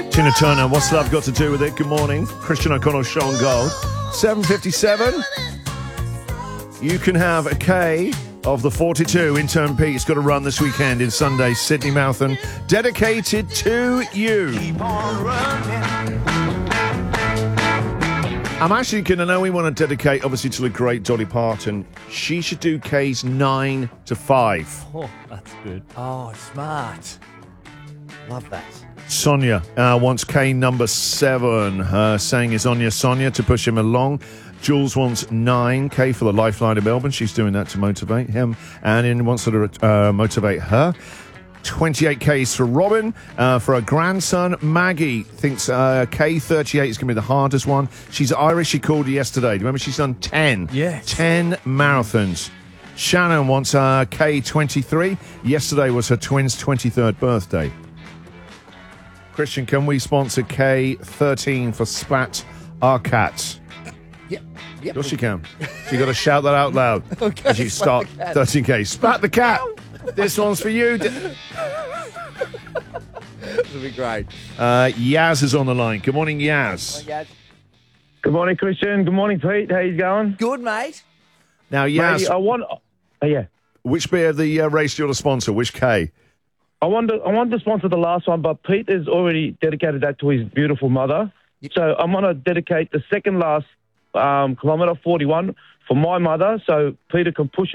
Tina Turner, what's love got to do with it? Good morning. Christian O'Connell, Sean Gold. 7:57. You can have a K of the 42. Intern Pete's got to run this weekend in Sunday's Sydney Marathon, dedicated to you. I'm actually going to know we want to dedicate, obviously, to the great Dolly Parton. She should do K's 9 to 5. Oh, that's good. Oh, smart. Love that. Sonia wants K number 7. Saying is Sonia to push him along. Jules wants 9K for the Lifeline of Melbourne. She's doing that to motivate him. And wants her to motivate her. 28Ks for Robin. For her grandson, Maggie thinks K38 is going to be the hardest one. She's Irish. She called yesterday. Remember, she's done 10. Yes. 10 marathons. Shannon wants K23. Yesterday was her twins' 23rd birthday. Christian, can we sponsor K13 for Spat Our Cats? Yep. Of course you can. So you got to shout that out loud Okay, as you start 13K. Spat the cat. This one's for you. This will be great. Yaz is on the line. Good morning, Yaz. Good morning, Christian. Good morning, Pete. How you going? Good, mate. Now, Yaz, Matey, I want which bit of the race do you want to sponsor? Which K? I want to sponsor the last one, but Pete has already dedicated that to his beautiful mother. So I'm going to dedicate the second last kilometre, 41, for my mother, so Peter can push